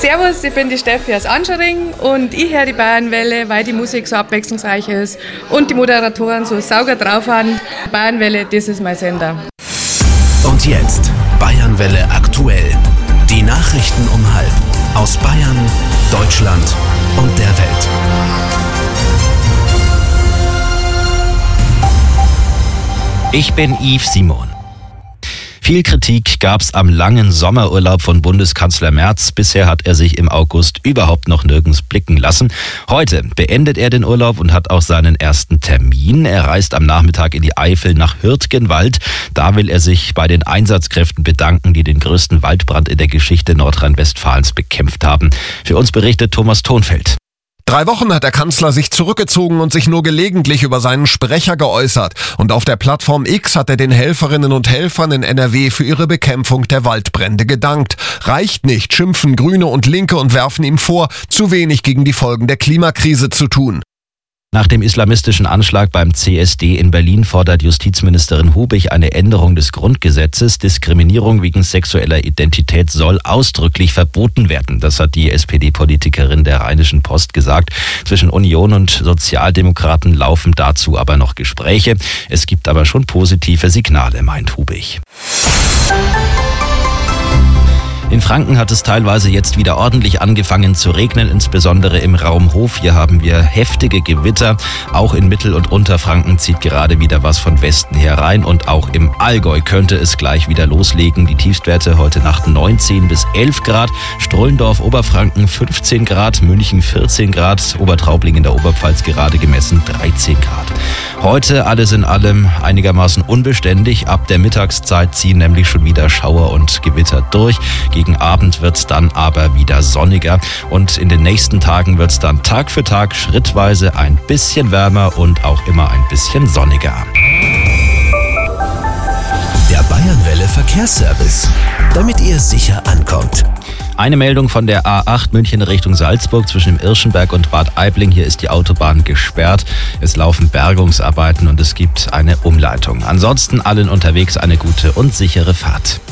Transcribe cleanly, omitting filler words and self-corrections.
Servus, ich bin die Steffi aus Anschering und ich höre die Bayernwelle, weil die Musik so abwechslungsreich ist und die Moderatoren so sauger drauf haben. Bayernwelle, das ist mein Sender. Und jetzt Bayernwelle aktuell. Die Nachrichten um 12:30 aus Bayern, Deutschland und der Welt. Ich bin Yves Simon. Viel Kritik gab es am langen Sommerurlaub von Bundeskanzler Merz. Bisher hat er sich im August überhaupt noch nirgends blicken lassen. Heute beendet er den Urlaub und hat auch seinen ersten Termin. Er reist am Nachmittag in die Eifel nach Hürtgenwald. Da will er sich bei den Einsatzkräften bedanken, die den größten Waldbrand in der Geschichte Nordrhein-Westfalens bekämpft haben. Für uns berichtet Thomas Thonfeld. 3 Wochen hat der Kanzler sich zurückgezogen und sich nur gelegentlich über seinen Sprecher geäußert. Und auf der Plattform X hat er den Helferinnen und Helfern in NRW für ihre Bekämpfung der Waldbrände gedankt. Reicht nicht, schimpfen Grüne und Linke und werfen ihm vor, zu wenig gegen die Folgen der Klimakrise zu tun. Nach dem islamistischen Anschlag beim CSD in Berlin fordert Justizministerin Hubig eine Änderung des Grundgesetzes. Diskriminierung wegen sexueller Identität soll ausdrücklich verboten werden. Das hat die SPD-Politikerin der Rheinischen Post gesagt. Zwischen Union und Sozialdemokraten laufen dazu aber noch Gespräche. Es gibt aber schon positive Signale, meint Hubig. In Franken hat es teilweise jetzt wieder ordentlich angefangen zu regnen, insbesondere im Raum Hof. Hier haben wir heftige Gewitter. Auch in Mittel- und Unterfranken zieht gerade wieder was von Westen her rein. Und auch im Allgäu könnte es gleich wieder loslegen. Die Tiefstwerte heute Nacht 19 bis 11 Grad. Strullendorf, Oberfranken 15 Grad, München 14 Grad, Obertraubling in der Oberpfalz gerade gemessen 13 Grad. Heute alles in allem einigermaßen unbeständig. Ab der Mittagszeit ziehen nämlich schon wieder Schauer und Gewitter durch. Gegen Abend wird es dann aber wieder sonniger und in den nächsten Tagen wird es dann Tag für Tag schrittweise ein bisschen wärmer und auch immer ein bisschen sonniger. Der Bayernwelle Verkehrsservice, damit ihr sicher ankommt. Eine Meldung von der A8 München Richtung Salzburg zwischen dem Irschenberg und Bad Aibling. Hier ist die Autobahn gesperrt. Es laufen Bergungsarbeiten und es gibt eine Umleitung. Ansonsten allen unterwegs eine gute und sichere Fahrt.